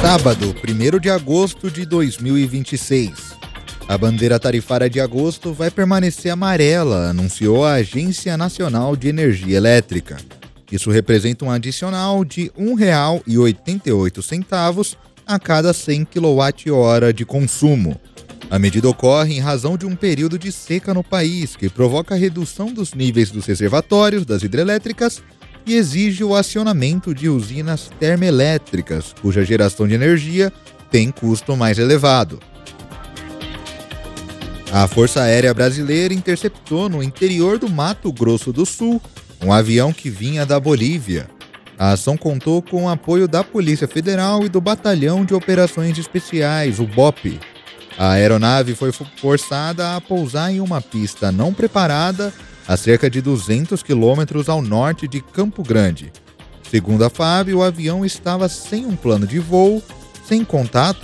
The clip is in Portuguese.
Sábado, 1º de agosto de 2026. A bandeira tarifária de agosto vai permanecer amarela, anunciou a Agência Nacional de Energia Elétrica. Isso representa um adicional de R$ 1,88 a cada 100 kWh de consumo. A medida ocorre em razão de um período de seca no país, que provoca a redução dos níveis dos reservatórios das hidrelétricas e exige o acionamento de usinas termoelétricas, cuja geração de energia tem custo mais elevado. A Força Aérea Brasileira interceptou no interior do Mato Grosso do Sul um avião que vinha da Bolívia. A ação contou com o apoio da Polícia Federal e do Batalhão de Operações Especiais, o BOP. A aeronave foi forçada a pousar em uma pista não preparada a cerca de 200 quilômetros ao norte de Campo Grande. Segundo a FAB, o avião estava sem um plano de voo, sem contato